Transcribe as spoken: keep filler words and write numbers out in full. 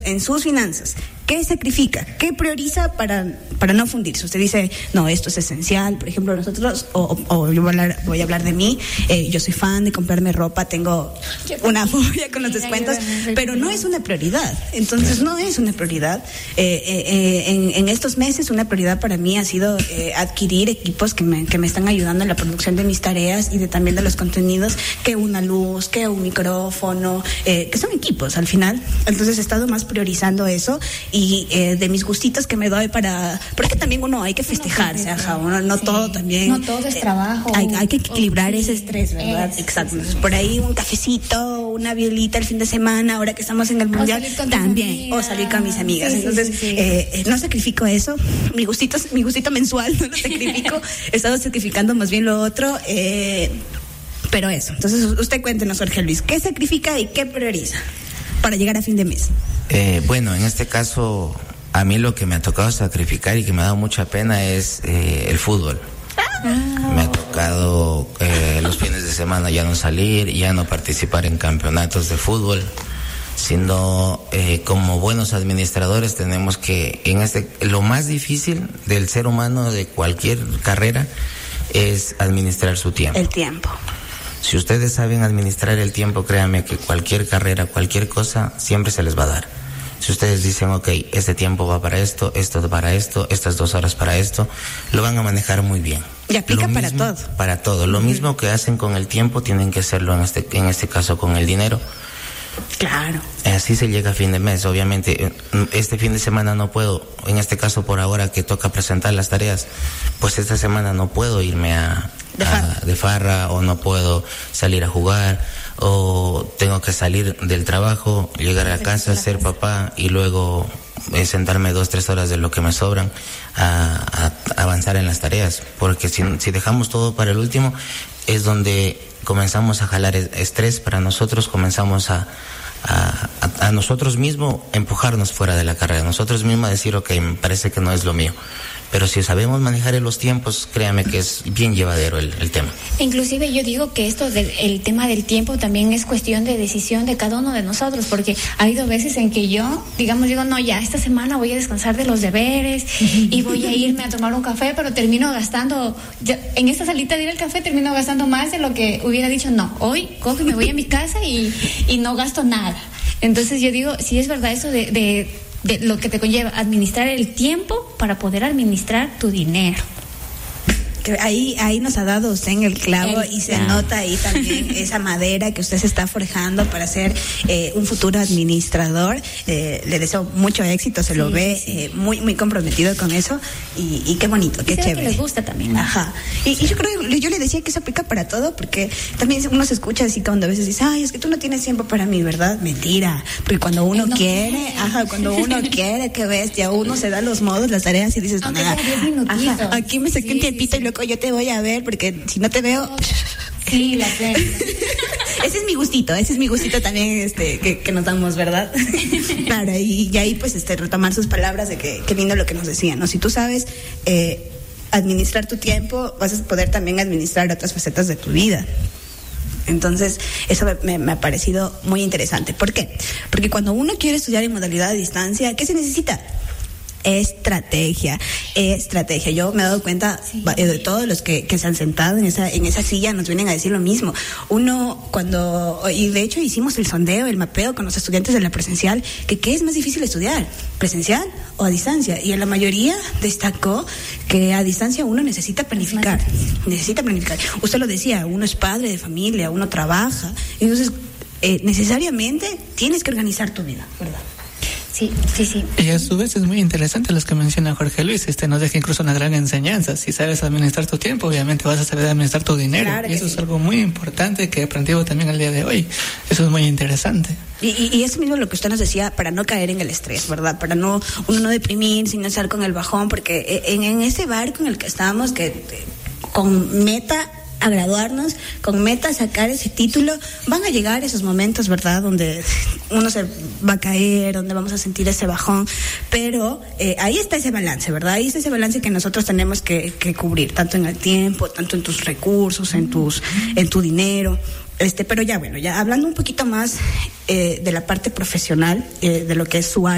en sus finanzas, ¿qué sacrifica? ¿Qué prioriza para, para no fundirse? Usted dice, no, esto es esencial. Por ejemplo, nosotros, o, o yo voy a, hablar, voy a hablar de mí, eh, yo soy fan de comprarme ropa, tengo una fobia con los descuentos, pero no es una prioridad. Entonces, no es una prioridad. Eh, eh, en, en estos meses, una prioridad para mí ha sido eh, adquirir equipos que me, que me están ayudando en la producción de mis tareas y de también de los contenidos, que una luz, que un micrófono, eh, que son equipos al final. Entonces, he estado más priorizando eso. Y eh, de mis gustitos que me doy para... Porque también uno hay que festejarse, ajá, uno no sí. todo también... No todo es trabajo. Eh, hay, hay que equilibrar oh, ese estrés, ¿verdad? Es, Exacto. Sí, sí, por ahí un cafecito, una violita el fin de semana, ahora que estamos en el mundial, también. O salir con mis amigas. Sí, Entonces, sí, sí, sí. Eh, no sacrifico eso. Mi gustito, mi gustito mensual no lo sacrifico. He estado sacrificando más bien lo otro. Eh, pero eso. Entonces, usted cuéntenos, Jorge Luis, ¿qué sacrifica y qué prioriza para llegar a fin de mes? Eh, bueno, en este caso, a mí lo que me ha tocado sacrificar y que me ha dado mucha pena es eh, el fútbol. Ah. Me ha tocado eh, los fines de semana ya no salir, ya no participar en campeonatos de fútbol, sino eh, como buenos administradores tenemos que, en este, lo más difícil del ser humano de cualquier carrera es administrar su tiempo. El tiempo. Si ustedes saben administrar el tiempo, créanme que cualquier carrera, cualquier cosa, siempre se les va a dar. Si ustedes dicen, ok, este tiempo va para esto, esto para esto, estas dos horas para esto, lo van a manejar muy bien. Y aplica lo para mismo, todo. Para todo. Lo uh-huh. mismo que hacen con el tiempo, tienen que hacerlo en este, en este caso con el dinero. Claro. Así se llega a fin de mes. Obviamente, este fin de semana no puedo, en este caso por ahora que toca presentar las tareas, pues esta semana no puedo irme a... De farra. A, de farra, o no puedo salir a jugar, o tengo que salir del trabajo, llegar a casa, ser papá y luego eh, sentarme dos, tres horas de lo que me sobran a, a avanzar en las tareas, porque si, si dejamos todo para el último es donde comenzamos a jalar estrés para nosotros, comenzamos a A, a, a nosotros mismos empujarnos fuera de la carrera, nosotros mismos decir, ok, me parece que no es lo mío. Pero si sabemos manejar los tiempos, créame que es bien llevadero el, el tema. Inclusive yo digo que esto del el tema del tiempo también es cuestión de decisión de cada uno de nosotros, porque ha habido veces en que yo, digamos, digo, no, ya esta semana voy a descansar de los deberes y voy a irme a tomar un café, pero termino gastando, ya, en esta salita de ir al café termino gastando más de lo que hubiera dicho, no, hoy cojo y me voy a mi casa y, y no gasto nada. Entonces yo digo, si es verdad eso de... de de lo que te conlleva administrar el tiempo para poder administrar tu dinero. Ahí, ahí nos ha dado usted en el clavo el y se clavo. nota ahí también esa madera que usted se está forjando para ser eh, un futuro administrador. Eh, le deseo mucho éxito, se sí, lo ve sí. eh, muy muy comprometido con eso y, y qué bonito, qué chévere. Que les gusta también. Ajá. Y, y yo creo, yo le decía que eso aplica para todo, porque también uno se escucha así cuando a veces dice, ay, es que tú no tienes tiempo para mí, ¿verdad? Mentira, porque cuando uno no quiere, quiere, ajá, cuando uno quiere, qué bestia, uno se da los modos, las tareas y dices, nada, ajá, aquí me saqué sí, un tiempito sí. y luego yo te voy a ver, porque si no te veo... Sí, la sé. Ese es mi gustito, ese es mi gustito también este que, que nos damos, ¿verdad? Claro, y, y ahí pues este retomar sus palabras de que qué lindo lo que nos decían, ¿no? Si tú sabes eh, administrar tu tiempo, vas a poder también administrar otras facetas de tu vida. Entonces, eso me, me ha parecido muy interesante. ¿Por qué? Porque cuando uno quiere estudiar en modalidad de distancia, ¿qué se necesita? Estrategia, estrategia. Yo me he dado cuenta sí. de todos los que, que se han sentado en esa en esa silla, nos vienen a decir lo mismo. Uno cuando, y de hecho hicimos el sondeo, el mapeo con los estudiantes de la presencial, que qué es más difícil estudiar, presencial o a distancia, y en la mayoría destacó que a distancia uno necesita planificar, necesita planificar. Usted lo decía, uno es padre de familia, uno trabaja, entonces eh, necesariamente tienes que organizar tu vida, ¿verdad? Sí, sí, sí. Y a su vez es muy interesante los que menciona Jorge Luis. Este nos deja incluso una gran enseñanza. Si sabes administrar tu tiempo, obviamente vas a saber administrar tu dinero. Claro y eso sí. es algo muy importante que he aprendido también al día de hoy. Eso es muy interesante. Y, y, y eso mismo lo que usted nos decía, para no caer en el estrés, ¿verdad? Para no uno no deprimir, sino estar con el bajón, porque en, en ese barco en el que estamos, que con meta a graduarnos, con meta a sacar ese título, van a llegar esos momentos, ¿verdad?, donde uno se va a caer, donde vamos a sentir ese bajón, pero eh, ahí está ese balance, ¿verdad? Ahí está ese balance que nosotros tenemos que, que cubrir, tanto en el tiempo, tanto en tus recursos, en tus, en tu dinero. Este, pero ya bueno, ya hablando un poquito más eh, de la parte profesional, eh, de lo que es su área.